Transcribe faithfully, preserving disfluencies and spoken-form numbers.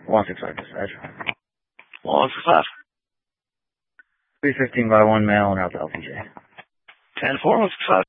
one six five dispatch. one six five. three fifteen by one male and out to L P J. ten four, one six five.